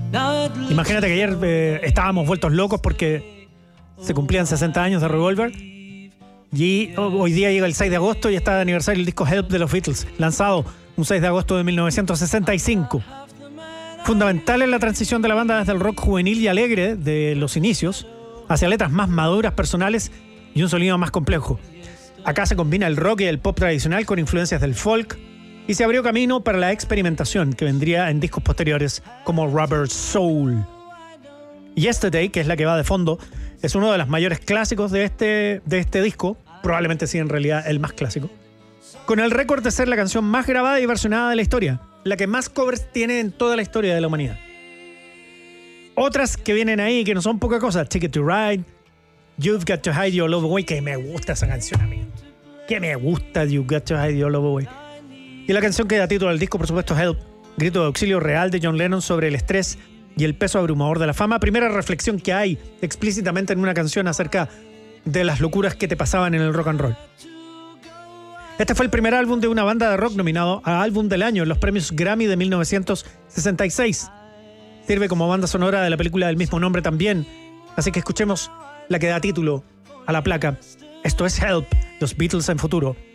Imagínate que ayer estábamos vueltos locos porque se cumplían 60 años de Revolver. Y hoy día llega el 6 de agosto y está de aniversario el disco Help de los Beatles, lanzado un 6 de agosto de 1965. Fundamental en la transición de la banda desde el rock juvenil y alegre de los inicios hacia letras más maduras, personales y un sonido más complejo. Acá se combina el rock y el pop tradicional con influencias del folk y se abrió camino para la experimentación que vendría en discos posteriores como Rubber Soul. Yesterday, que es la que va de fondo, es uno de los mayores clásicos de este disco, probablemente sí en realidad el más clásico, con el récord de ser la canción más grabada y versionada de la historia, la que más covers tiene en toda la historia de la humanidad. Otras que vienen ahí, que no son poca cosa, Ticket to Ride, You've Got to Hide Your Love Away, que me gusta esa canción a mí, que me gusta You've Got to Hide Your Love Away. Y la canción que da título al disco, por supuesto, Help, grito de auxilio real de John Lennon sobre el estrés y el peso abrumador de la fama. Primera reflexión que hay explícitamente en una canción acerca de las locuras que te pasaban en el rock and roll. Este fue el primer álbum de una banda de rock nominado a Álbum del Año en los premios Grammy de 1966. Sirve como banda sonora de la película del mismo nombre también. Así que escuchemos la que da título a la placa. Esto es Help, los Beatles en futuro.